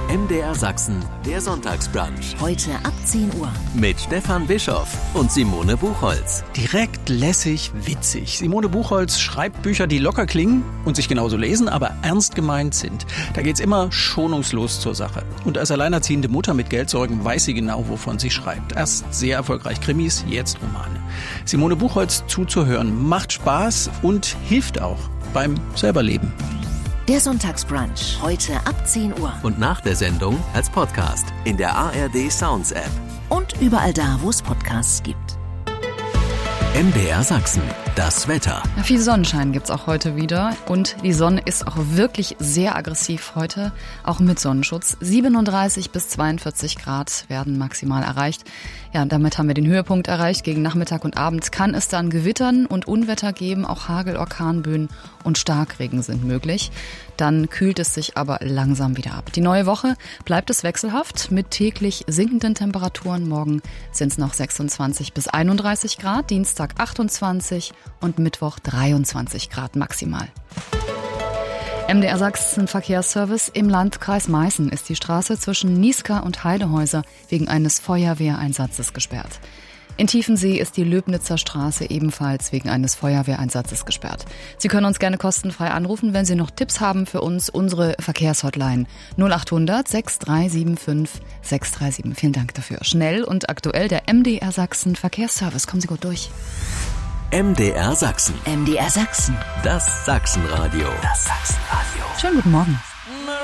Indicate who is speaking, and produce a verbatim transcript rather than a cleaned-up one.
Speaker 1: M D R Sachsen, der Sonntagsbrunch.
Speaker 2: Heute ab zehn Uhr.
Speaker 1: Mit Stefan Bischoff und Simone Buchholz.
Speaker 3: Direkt, lässig, witzig. Simone Buchholz schreibt Bücher, die locker klingen und sich genauso lesen, aber ernst gemeint sind. Da geht's immer schonungslos zur Sache. Und als alleinerziehende Mutter mit Geldsorgen weiß sie genau, wovon sie schreibt. Erst sehr erfolgreich Krimis, jetzt Romane. Simone Buchholz zuzuhören macht Spaß und hilft auch beim selberleben.
Speaker 2: Der Sonntagsbrunch, heute ab zehn Uhr.
Speaker 1: Und nach der Sendung als Podcast in der A R D Sounds App.
Speaker 2: Und überall da, wo es Podcasts gibt.
Speaker 1: M D R Sachsen, das Wetter.
Speaker 4: Ja, viel Sonnenschein gibt's auch heute wieder und die Sonne ist auch wirklich sehr aggressiv heute, auch mit Sonnenschutz. siebenunddreißig bis zweiundvierzig Grad werden maximal erreicht. Ja, damit haben wir den Höhepunkt erreicht. Gegen Nachmittag und Abend kann es dann Gewittern und Unwetter geben, auch Hagel, Orkanböen und Starkregen sind möglich. Dann kühlt es sich aber langsam wieder ab. Die neue Woche bleibt es wechselhaft mit täglich sinkenden Temperaturen. Morgen sind es noch sechsundzwanzig bis einunddreißig Grad, Dienstag achtundzwanzig und Mittwoch dreiundzwanzig Grad maximal. M D R Sachsen Verkehrsservice. Im Landkreis Meißen ist die Straße zwischen Niesca und Heidehäuser wegen eines Feuerwehreinsatzes gesperrt. In Tiefensee ist die Löbnitzer Straße ebenfalls wegen eines Feuerwehreinsatzes gesperrt. Sie können uns gerne kostenfrei anrufen, wenn Sie noch Tipps haben für uns. Unsere Verkehrshotline null achthundert sechs drei sieben fünf sechs drei sieben. Vielen Dank dafür. Schnell und aktuell der M D R Sachsen Verkehrsservice. Kommen Sie gut durch.
Speaker 1: M D R Sachsen.
Speaker 2: M D R Sachsen.
Speaker 1: Das Sachsenradio.
Speaker 2: Das Sachsenradio.
Speaker 4: Schönen guten Morgen.